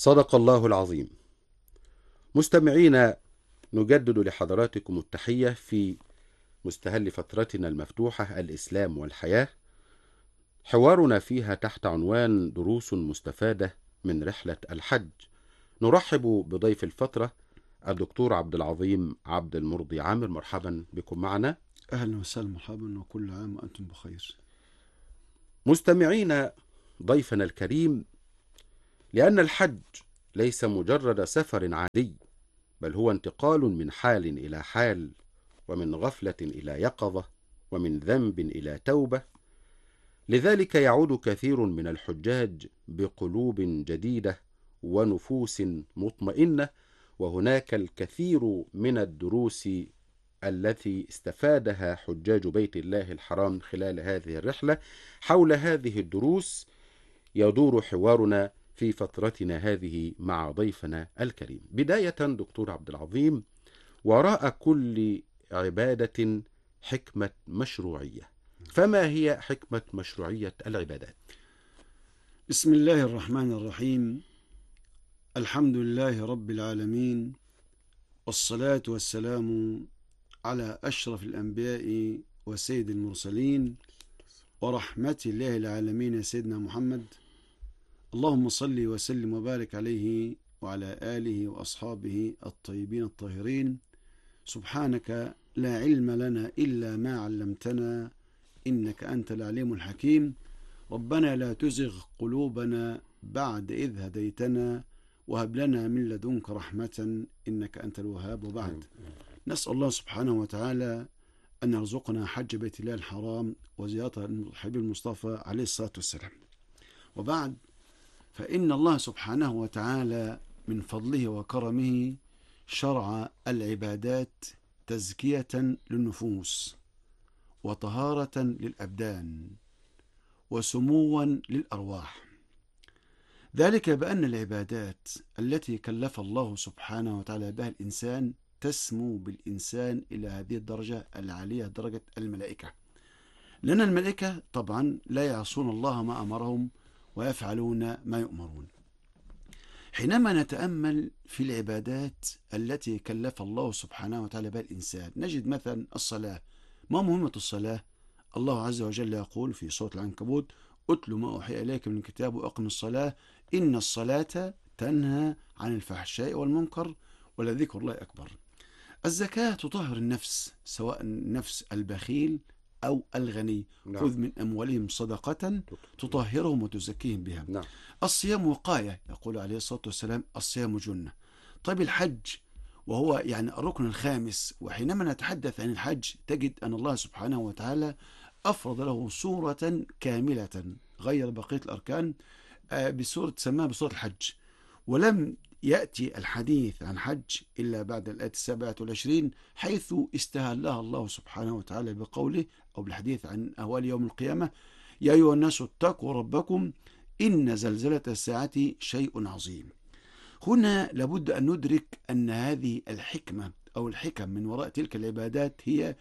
صدق الله العظيم. مستمعينا، نجدد لحضراتكم التحية في مستهل فترتنا المفتوحة الإسلام والحياة، حوارنا فيها تحت عنوان دروس مستفادة من رحلة الحج. نرحب بضيف الفترة الدكتور عبد العظيم عبد المرضي عامر. مرحبا بكم معنا. أهلا وسهلا، مرحبا، وكل عام وأنتم بخير. مستمعينا، ضيفنا الكريم، لأن الحج ليس مجرد سفر عادي، بل هو انتقال من حال إلى حال، ومن غفلة إلى يقظة، ومن ذنب إلى توبة. لذلك يعود كثير من الحجاج بقلوب جديدة ونفوس مطمئنة، وهناك الكثير من الدروس التي استفادها حجاج بيت الله الحرام خلال هذه الرحلة. حول هذه الدروس يدور حوارنا في فترتنا هذه مع ضيفنا الكريم. بداية دكتور عبد العظيم، وراء كل عبادة حكمة مشروعية، فما هي حكمة مشروعية العبادات؟ بسم الله الرحمن الرحيم. الحمد لله رب العالمين، والصلاة والسلام على أشرف الأنبياء وسيد المرسلين ورحمة الله العالمين سيدنا محمد. اللهم صل وسلم وبارك عليه وعلى آله وأصحابه الطيبين الطاهرين. سبحانك لا علم لنا إلا ما علمتنا، إنك أنت العليم الحكيم. ربنا لا تزغ قلوبنا بعد إذ هديتنا، وهب لنا من لدنك رحمة إنك أنت الوهاب. وبعد، نسأل الله سبحانه وتعالى أن يرزقنا حج بيت الله الحرام وزيارة الحبيب المصطفى عليه الصلاة والسلام. وبعد، فإن الله سبحانه وتعالى من فضله وكرمه شرع العبادات تزكية للنفوس، وطهارة للأبدان، وسموا للأرواح. ذلك بأن العبادات التي كلف الله سبحانه وتعالى بها الإنسان تسمو بالإنسان إلى هذه الدرجة العالية، درجة الملائكة. لأن الملائكة طبعا لا يعصون الله ما أمرهم ويفعلون ما يؤمرون. حينما نتأمل في العبادات التي كلف الله سبحانه وتعالى بها الإنسان، نجد مثلا الصلاة. ما مهمة الصلاة؟ الله عز وجل يقول في سورة العنكبوت: أتل ما أوحي إليك من الكتاب وأقم الصلاة إن الصلاة تنهى عن الفحشاء والمنكر ولذكر الله أكبر. الزكاة تطهر النفس، سواء النفس البخيل أو الغني. نعم. خذ من أموالهم صدقة تطهرهم وتزكيهم بها. نعم. الصيام وقاية، يقول عليه الصلاة والسلام: الصيام جنة. طيب الحج، وهو يعني الركن الخامس، وحينما نتحدث عن الحج تجد أن الله سبحانه وتعالى أفرض له صورة كاملة غير بقية الأركان بسورة سماها بسورة الحج. ولم يأتي الحديث عن حج إلا بعد الآية 27، حيث استهلها الله سبحانه وتعالى بقوله أو بالحديث عن أهوال يوم القيامة: يا أيها الناس اتقوا ربكم إن زلزلة الساعة شيء عظيم. هنا لابد أن ندرك أن هذه الحكمة أو الحكم من وراء تلك العبادات هي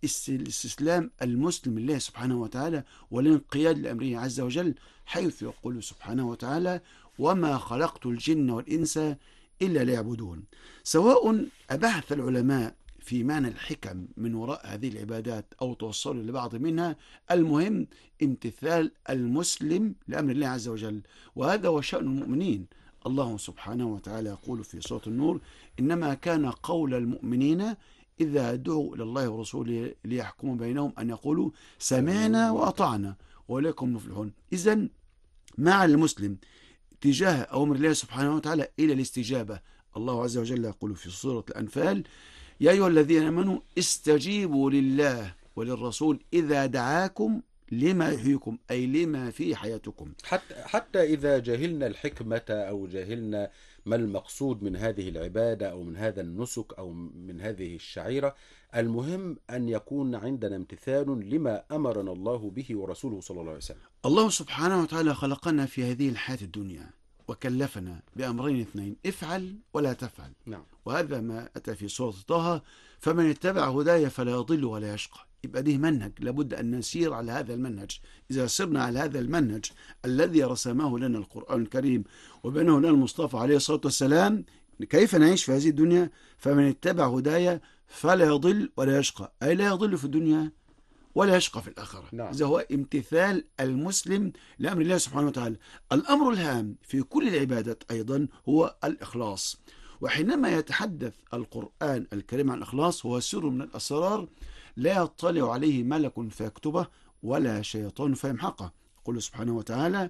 استسلام المسلم لله سبحانه وتعالى والانقياد لأمره عز وجل، حيث يقول سبحانه وتعالى: وما خلقت الجن والإنس إلا ليعبدون. سواء أبحث العلماء في معنى الحكم من وراء هذه العبادات أو توصلوا لبعض منها، المهم امتثال المسلم لأمر الله عز وجل، وهذا هو شأن المؤمنين. الله سبحانه وتعالى يقول في سورة النور: إنما كان قول المؤمنين إذا دعوا إلى الله ورسوله ليحكموا بينهم أن يقولوا سمعنا وأطعنا وإليكم نفلحون. إذن مع المسلم تجاه أمر الله سبحانه وتعالى إلى الاستجابة. الله عز وجل يقول في سورة الأنفال: يا أيها الذين آمنوا استجيبوا لله وللرسول إذا دعاكم لما يحييكم، أي لما في حياتكم. حتى إذا جهلنا الحكمة أو جهلنا ما المقصود من هذه العبادة أو من هذا النسك أو من هذه الشعيرة، المهم أن يكون عندنا امتثال لما أمرنا الله به ورسوله صلى الله عليه وسلم. الله سبحانه وتعالى خلقنا في هذه الحياة الدنيا وكلفنا بأمرين اثنين: افعل ولا تفعل. نعم. وهذا ما أتى في سورة طه: فمن اتبع هداي فلا يضل ولا يشقى. يبقى ده منهج لابد أن نسير على هذا المنهج. إذا سرنا على هذا المنهج الذي رسمه لنا القرآن الكريم وبينه لنا المصطفى عليه الصلاة والسلام كيف نعيش في هذه الدنيا، فمن اتبع هدايا فلا يضل ولا يشقى، أي لا يضل في الدنيا ولا يشقى في الآخرة. نعم. إذا هو امتثال المسلم لأمر الله سبحانه وتعالى. الأمر الهام في كل العبادات أيضا هو الإخلاص. وحينما يتحدث القرآن الكريم عن الإخلاص هو سر من الأسرار لا يطلع عليه ملك فيكتبه ولا شيطان فيمحقه. يقول سبحانه وتعالى: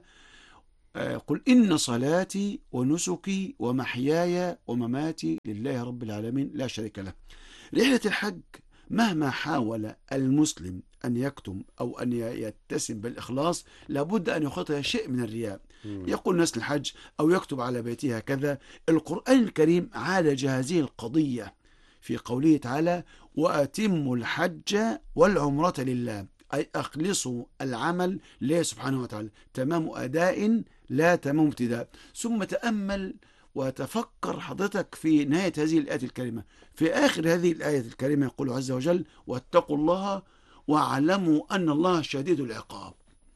قل إن صلاتي ونسكي ومحياي ومماتي لله رب العالمين لا شريك له. رحلة الحج مهما حاول المسلم أن يكتم أو أن يتسم بالإخلاص لابد أن يخطئ شيء من الرياء. يقول ناس الحج أو يكتب على بيته هكذا. القرآن الكريم عالج هذه القضية في قوله تعالى: وأتموا الحج والعمرة لله، أي أخلصوا العمل لله سبحانه وتعالى، تمام أداء لا تمام ابتداء. ثم تأمل وتفكر حضرتك في نهاية هذه الآية الكريمة. في آخر هذه الآية الكريمة يقول عز وجل: واتقوا الله واعلموا أن الله شديد العقاب.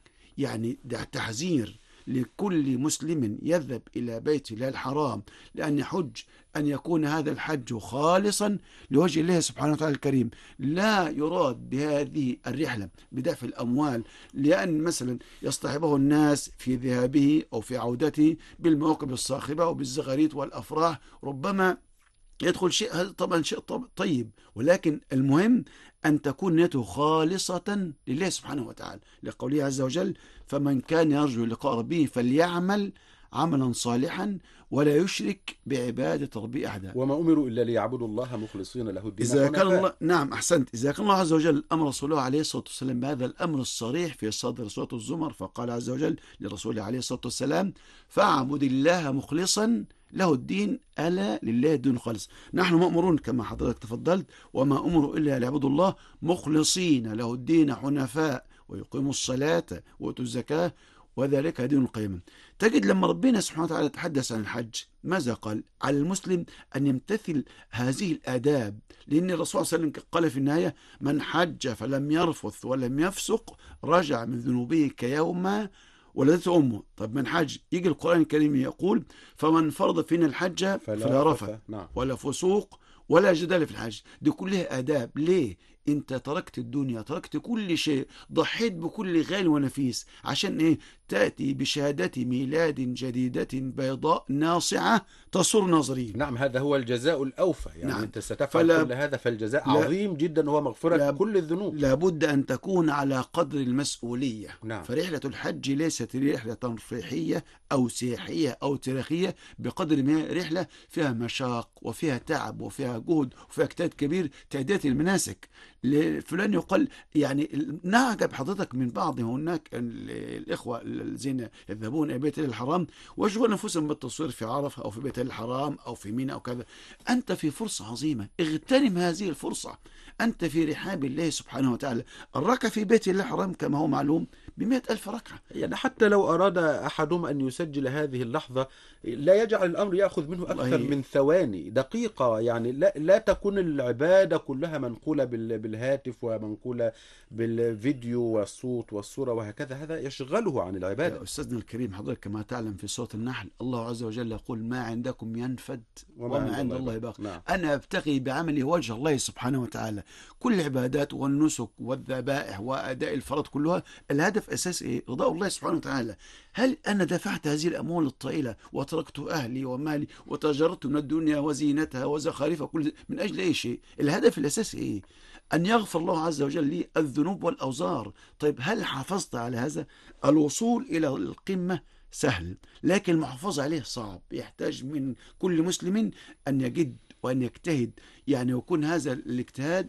يعني ده تحذير لكل مسلم يذهب إلى بيت الله الحرام لأن يحج أن يكون هذا الحج خالصا لوجه الله سبحانه وتعالى الكريم. لا يراد بهذه الرحلة بدفع الأموال، لأن مثلا يصطحبه الناس في ذهابه أو في عودته بالمواقف الصاخبة وبالزغاريت والأفراح، ربما يدخل شيء، هذا طبعا شيء طيب، ولكن المهم أن تكون نيته خالصة لله سبحانه وتعالى، لقوله عز وجل: فمن كان يرجو لقاء ربه فليعمل عملا صالحا ولا يشرك بعبادة ربه أحدا. وما أمروا إلا ليعبدوا الله مخلصين له الدين إذا كان حنفاء. الله، نعم أحسنت، إذا كان الله عز وجل أمر رسوله عليه الصلاة والسلام بهذا الأمر الصريح في صدر سورة الزمر، فقال عز وجل لرسوله عليه الصلاة والسلام: فاعبد الله مخلصا له الدين ألا لله الدين الخالص. نحن مأمورون كما حضرتك تفضلت: وما أمروا إلا ليعبدوا الله مخلصين له الدين حنفاء ويقيموا الصلاة ويؤتوا الزكاة وذلك دين القيم. تجد لما ربنا سبحانه وتعالى تحدث عن الحج ماذا قال؟ على المسلم أن يمتثل هذه الآداب، لأن الرسول صلى الله عليه وسلم قال في النهاية: من حج فلم يرفث ولم يفسق رجع من ذنوبه كيوم ولدته أمه. طب من حج، يجي القرآن الكريم يقول: فمن فرض فينا الحج فلا رفث ولا فسوق ولا جدال في الحج. دي كلها آداب. ليه؟ انت تركت الدنيا، تركت كل شيء، ضحيت بكل غالي ونفيس عشان ايه؟ تأتي بشهادة ميلاد جديدة بيضاء ناصعة تسر ناظرين. نعم، هذا هو الجزاء الأوفى. يعني نعم. أنت ستفعل كل هذا، فالجزاء عظيم جدا وهو مغفرة كل الذنوب. لابد أن تكون على قدر المسؤولية. نعم. فرحلة الحج ليست رحلة ترفيحية أو سياحية أو تاريخية، بقدر ما رحلة فيها مشاق وفيها تعب وفيها جهد وفيها اجتهاد كبير تأدية المناسك. فلان يقال يعني نعجب حضرتك من بعض هناك الإخوة الذين يذهبون إلى بيت الحرام ويشغلون أنفسهم بالتصوير في عرفة أو في بيت الحرام أو في ميناء أو كذا. أنت في فرصة عظيمة، اغتنم هذه الفرصة. أنت في رحاب الله سبحانه وتعالى. الركعة في بيت الله الحرام كما هو معلوم ب100,000 ركعة. يعني حتى لو أراد أحدهم أن يسجل هذه اللحظة لا يجعل الأمر يأخذ منه أكثر من ثواني، دقيقة. يعني لا تكون العبادة كلها منقولة بالهاتف ومنقولة بالفيديو والصوت والصورة وهكذا، هذا يشغله عن العبادة. يا أستاذنا الكريم، حضرتك كما تعلم في سورة النحل الله عز وجل يقول: ما عندكم ينفد وما عند الله باق. نعم. أنا أبتغي بعملي وجه الله سبحانه وتعالى. كل العبادات والنسك والذبائح وأداء الفرض كلها الهدف أساس إيه؟ رضاء الله سبحانه وتعالى. هل أنا دفعت هذه الأموال الطائلة وتركت أهلي ومالي وتجرت من الدنيا وزينتها وزخارفها كل من أجل أي شيء؟ الهدف الأساسي إيه؟ أن يغفر الله عز وجل لي الذنوب والأوزار. طيب هل حافظت على هذا؟ الوصول إلى القمة سهل، لكن المحافظة عليه صعب. يحتاج من كل مسلم أن يجد وأن يجتهد، يعني يكون هذا الاجتهاد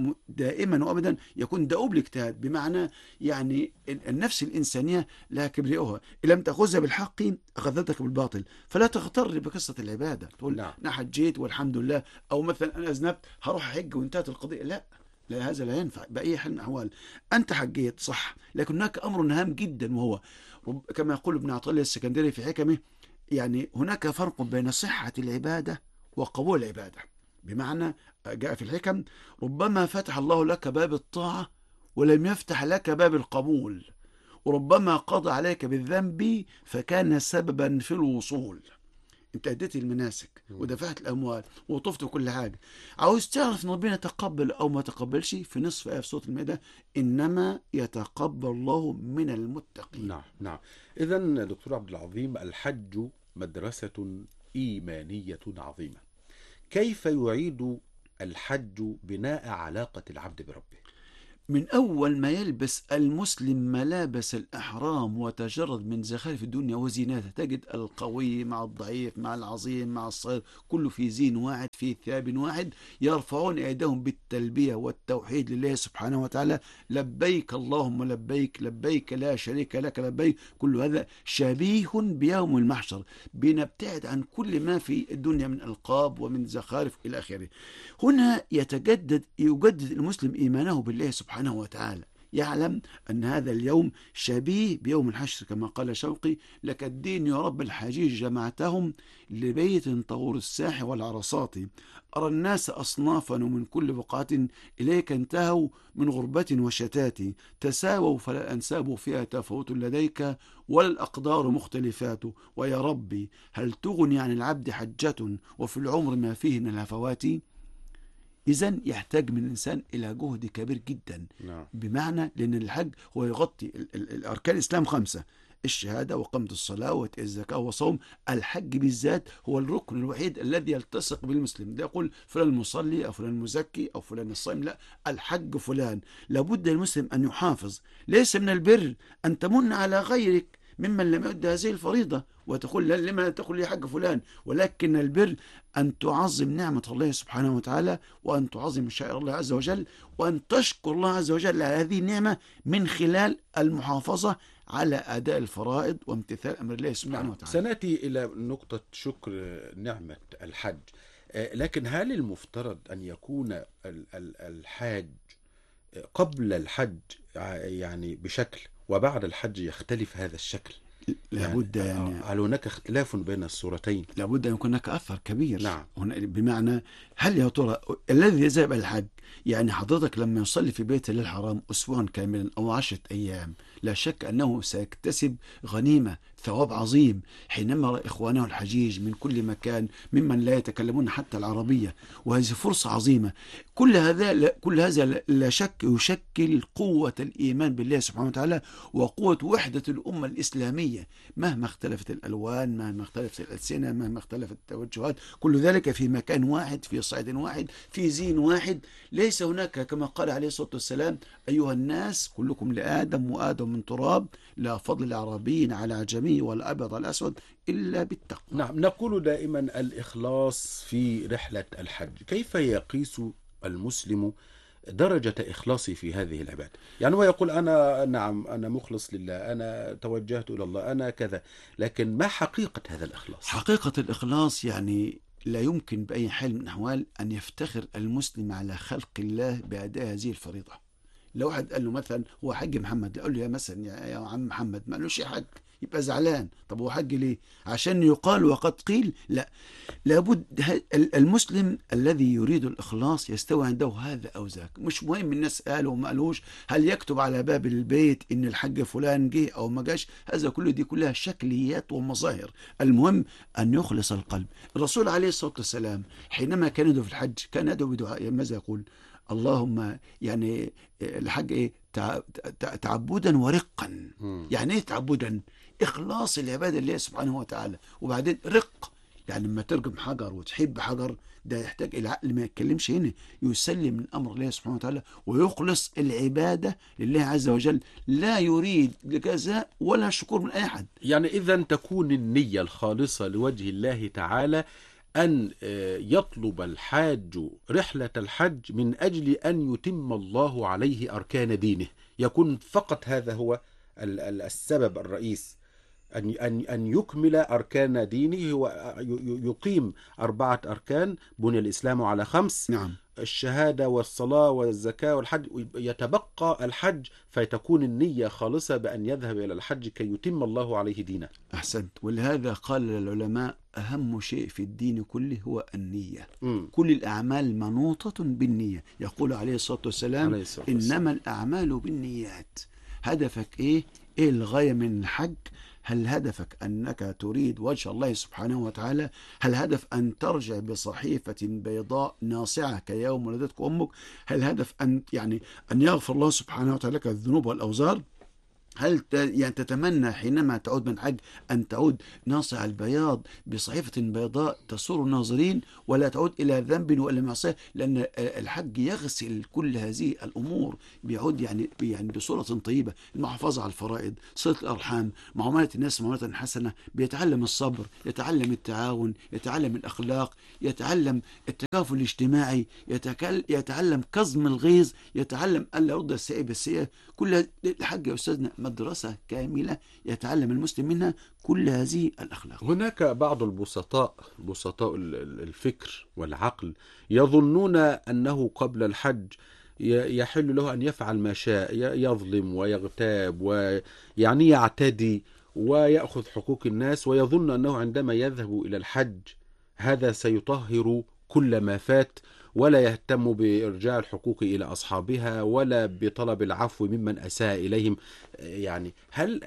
دائما وأبدا يكون دؤوب الاجتهاد، بمعنى يعني النفس الإنسانية لها كبريائها، إن لم تأخذها بالحق أخذتك بالباطل. فلا تغتر بقصة العبادة تقول نعم. أنا حجيت والحمد لله، أو مثلا أنا أذنبت هروح أحج وانتهت القضية. لا، لا، هذا لا ينفع بأي حال من الأحوال. أنت حجيت صح، لكن هناك أمر هام جدا، وهو كما يقول ابن عطية السكندري في حكمه: يعني هناك فرق بين صحة العبادة وقبول العبادة. بمعنى جاء في الحكم: ربما فتح الله لك باب الطاعة ولم يفتح لك باب القبول، وربما قضى عليك بالذنب فكان سببا في الوصول. انت اديت المناسك ودفعت الاموال وطفت كل حاجه، عاوز تعرف ان ربنا تقبل او ما تقبلش؟ في نصف ايه في سوره المائده: انما يتقبل الله من المتقين. نعم نعم. إذا دكتور عبد العظيم، الحج مدرسة إيمانية عظيمة. كيف يعيد الحج بناء علاقة العبد بربه؟ من أول ما يلبس المسلم ملابس الإحرام وتجرد من زخارف الدنيا وزيناتها، تجد القوي مع الضعيف مع العظيم مع الصغير كله في زين واحد، في ثياب واحد، يرفعون أيديهم بالتلبية والتوحيد لله سبحانه وتعالى: لبيك اللهم لبيك، لبيك لا شريك لك لبيك. كل هذا شبيه بيوم المحشر، بنبتعد عن كل ما في الدنيا من ألقاب ومن زخارف إلى آخره. هنا يجدد المسلم إيمانه بالله سبحانه وتعالى، يعلم أن هذا اليوم شبيه بيوم الحشر، كما قال شوقي: لك الدين يا رب الحجيج جمعتهم لبيت طور الساح والعرصات، أرى الناس أصنافا ومن كل بقعة إليك انتهوا من غربة وشتات، تساووا فلا أنساب فيها تفاوت لديك ولا الأقدار مختلفات، ويا ربي هل تغني عن العبد حجة وفي العمر ما فيه من الهفوات؟ إذن يحتاج من الإنسان إلى جهد كبير جدا. نعم. بمعنى لأن الحج هو يغطي الأركان الإسلام 5: الشهادة وقامة الصلاة وإيتاء الزكاة وصوم. الحج بالذات هو الركن الوحيد الذي يلتصق بالمسلم. لا يقول فلان المصلي أو فلان المزكي أو فلان الصائم، لا، الحج فلان. لابد المسلم أن يحافظ. ليس من البر أن تمن على غيرك ممن لم يؤد هذه الفريضة وتقول لما تقول لي حق فلان، ولكن البر أن تعظم نعمة الله سبحانه وتعالى، وأن تعظم شعائر الله عز وجل، وأن تشكر الله عز وجل على هذه النعمة من خلال المحافظة على أداء الفرائض وامتثال أمر الله سبحانه وتعالى. سنأتي إلى نقطة شكر نعمة الحج، لكن هل المفترض أن يكون الحاج قبل الحج يعني بشكل، وبعد الحج يختلف هذا الشكل؟ لابد يعني هل هناك اختلاف بين الصورتين؟ لابد أن يكون هناك أثر كبير. نعم. بمعنى هل يا ترى الذي يذهب إلى الحج، يعني حضرتك لما يصلي في بيت الله الحرام أسبوعا كاملا أو 10 أيام، لا شك أنه سيكتسب غنيمة، ثواب عظيم، حينما يرى إخوانه الحجيج من كل مكان ممن لا يتكلمون حتى العربية، وهذه فرصة عظيمة. كل هذا لا شك يشكل قوة الإيمان بالله سبحانه وتعالى وقوة وحدة الأمة الإسلامية، مهما اختلفت الألوان، مهما اختلفت الألسنة، مهما اختلفت التوجهات، كل ذلك في مكان واحد، في صعيد واحد، في زين واحد. ليس هناك كما قال عليه الصلاة والسلام: أيها الناس كلكم لآدم وآدم من تراب، لا فضل العربي على عجمي ولا أبيض على الأسود إلا بالتقوى. نعم. نقول دائما الإخلاص في رحلة الحج. كيف يقيس المسلم درجة إخلاصي في هذه العبادة؟ يعني هو يقول أنا نعم أنا مخلص لله، أنا توجهت إلى الله، أنا كذا، لكن ما حقيقة هذا الإخلاص؟ حقيقة الإخلاص يعني لا يمكن بأي حال من الأحوال أن يفتخر المسلم على خلق الله بأداء هذه الفريضة. لو واحد قال له مثلا هو حج محمد، قال له يا مثلا يا عم محمد، ما قالوش حج، يبقى زعلان. طب هو حج ليه؟ عشان يقال وقد قيل؟ لا، لابد المسلم الذي يريد الإخلاص يستوي عنده هذا أو ذاك، مش مهم الناس قالوا وما قالوش، هل يكتب على باب البيت إن الحج فلان جه أو ما جاش، هذا كله دي كلها شكليات ومظاهر. المهم أن يخلص القلب. الرسول عليه الصلاة والسلام حينما كان يدعو في الحج كان يدعو بدعاء، ماذا يقول؟ اللهم، يعني الحج ايه؟ تعبدا ورقا. يعني ايه تعبدا؟ اخلاص العباده لله سبحانه وتعالى، وبعدين رق، يعني لما ترجم حجر وتحب حجر ده يحتاج الى عقل ما يتكلمش هنا، يسلم من امر الله سبحانه وتعالى ويخلص العباده لله عز وجل، لا يريد جزاء ولا شكور من اي احد. يعني اذا تكون النية الخالصة لوجه الله تعالى، أن يطلب الحاج رحلة الحج من أجل أن يتم الله عليه أركان دينه، يكون فقط هذا هو السبب الرئيس، أن يكمل أركان دينه، ويقيم 4 أركان، بني الإسلام على 5. نعم. الشهادة والصلاة والزكاة والحج، يتبقى الحج فتكون النية خالصة بأن يذهب إلى الحج كي يتم الله عليه دينه. أحسنت. ولهذا قال العلماء أهم شيء في الدين كله هو النية. مم. كل الأعمال منوطة بالنية. يقول عليه الصلاة والسلام عليه الصلاة والسلام. إنما الأعمال بالنيات. هدفك إيه؟ إيه الغاية من الحج؟ هل هدفك أنك تريد وجه الله سبحانه وتعالى؟ هل هدف أن ترجع بصحيفة بيضاء ناصعة كيوم ولدتك أمك؟ هل هدف أن يغفر الله سبحانه وتعالى لك الذنوب والأوزار؟ هل تتمنى حينما تعود من حج أن تعود ناصع البياض بصحيفة بيضاء تسر الناظرين، ولا تعود إلى ذنب ولا معصية؟ لأن الحج يغسل كل هذه الأمور، بيعود بصورة طيبة. المحافظة على الفرائض، صلة الأرحام، معاملة الناس معاملة حسنة، بيتعلم الصبر، يتعلم التعاون، يتعلم الأخلاق، يتعلم التكافل الاجتماعي، يتعلم كظم الغيظ، يتعلم ألا يرد السيئة بالسيئة. كل الحج يا أستاذنا مدرسة كاملة يتعلم المسلم منها كل هذه الأخلاق. هناك بعض بسطاء الفكر والعقل يظنون أنه قبل الحج يحل له أن يفعل ما شاء، يظلم ويغتاب ويعني يعتدي ويأخذ حقوق الناس، ويظن أنه عندما يذهب إلى الحج هذا سيطهر كل ما فات، ولا يهتم بإرجاع الحقوق إلى أصحابها ولا بطلب العفو ممن أساء إليهم. يعني هل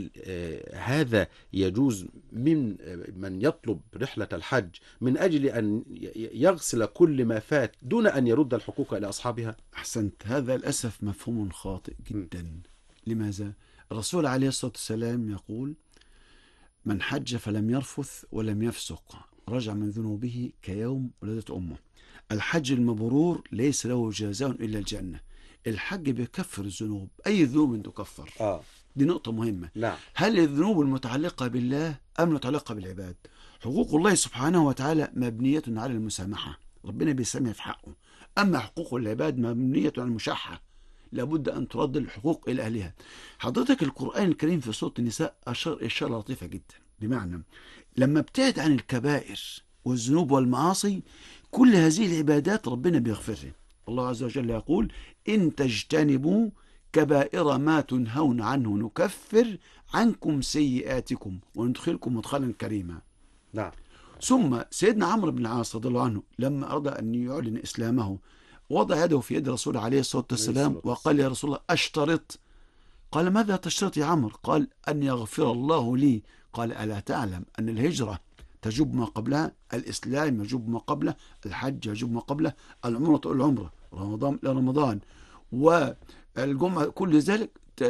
هذا يجوز من يطلب رحلة الحج من أجل أن يغسل كل ما فات دون أن يرد الحقوق إلى أصحابها؟ أحسنت. هذا للأسف مفهوم خاطئ جدا. لماذا؟ الرسول عليه الصلاة والسلام يقول: من حج فلم يرفث ولم يفسق رجع من ذنوبه كيوم ولدت أمه. الحج المبرور ليس له جزاء إلا الجنة. الحج بيكفر الذنوب، أي ذنوب تكفر. دي نقطة مهمة. نعم. هل الذنوب المتعلقة بالله أم المتعلقة بالعباد؟ حقوق الله سبحانه وتعالى مبنية على المسامحة، ربنا بيسامح في حقه. أما حقوق العباد مبنية على المشاحة، لابد أن ترد الحقوق إلى أهلها. حضرتك القرآن الكريم في سورة النساء أشار إشارة لطيفة جدا، بمعنى لما ابتعد عن الكبائر والذنوب والمعاصي كل هذه العبادات ربنا بيغفرها. الله عز وجل يقول: إن تجتنبوا كبائر ما تنهون عنه نكفر عنكم سيئاتكم وندخلكم مدخلا كريما. نعم. ثم سيدنا عمرو بن العاص رضي الله عنه لما أراد أن يعلن إسلامه وضع يده في يد الرسول عليه الصلاة والسلام وقال: يا رسول الله أشترط. قال: ماذا تشترط يا عمرو؟ قال: أن يغفر الله لي. قال: ألا تعلم أن الهجرة تجب ما قبلها، الإسلام يجب ما قبله، الحج يجب ما قبله، العمرة العمرة، رمضان إلى رمضان، والجمعة، كل ذلك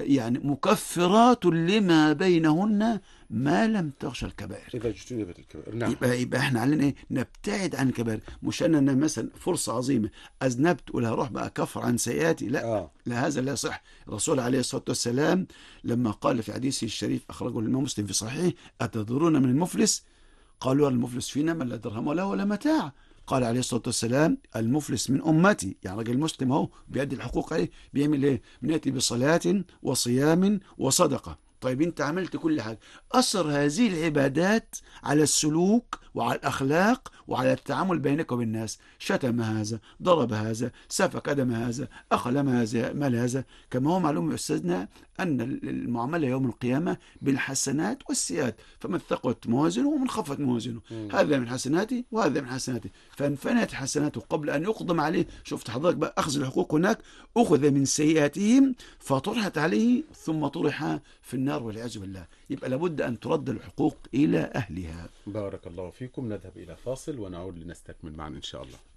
مكفرات لما بينهن ما لم تغشى الكبائر. إذا اجتنبت الكبائر. نعم. يبقى احنا علينا ايه؟ نبتعد عن الكبائر. مش انا مثلا فرصة عظيمة اذنبت ولا هروح بقى كفر عن سيئاتي، لا. لا، هذا لا يصح. الرسول عليه الصلاة والسلام لما قال في حديثه الشريف أخرجه الإمام مسلم في صحيحه: أتدرون من المفلس؟ قالوا: المفلس فينا من لا درهم ولا ولا متاع. قال عليه الصلاة والسلام: المفلس من أمتي. يعني راجل مسلم اهو بيأدي الحقوق عليه، بيعمل ايه؟ بنأتي بصلاة وصيام وصدقة. طيب انت عملت كل حاجة، أثر هذه العبادات على السلوك وعلى الأخلاق وعلى التعامل بينك وبين الناس. شتم هذا، ضرب هذا، سفك دم هذا، أخل مال هذا. كما هو معلوم يا أستاذنا أن المعاملة يوم القيامة بالحسنات والسيئات، فمن ثقلت موازنه ومن خفت موازنه، هذا من حسناتي وهذا من حسناتي. فانفنت حسناته قبل أن يقدم عليه. شفت حضرتك بقى أخذ الحقوق هناك، أخذ من سيئاتهم فطرحت عليه ثم طرح في النار والعياذ بالله. يبقى لابد أن ترد الحقوق إلى أهلها. بارك الله فيكم. نذهب إلى فاصل ونعود لنستكمل معا إن شاء الله.